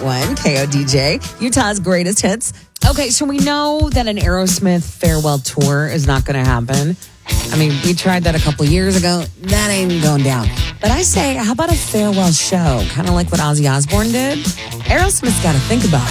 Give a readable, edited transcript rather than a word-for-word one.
101 KODJ, Utah's greatest hits. Okay, so we know that an Aerosmith farewell tour is not going to happen. I mean, we tried that a couple years ago. That ain't going down. But I say, how about a farewell show? Kind of like what Ozzy Osbourne did? Aerosmith's got to think about it.